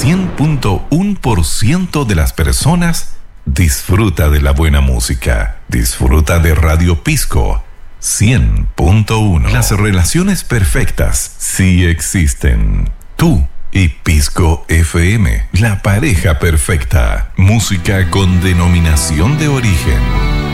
100.1% de las personas disfruta de la buena música. Disfruta de Radio Pisco 100.1. Las relaciones perfectas sí existen. Tú y Pisco FM, la pareja perfecta. Música con denominación de origen.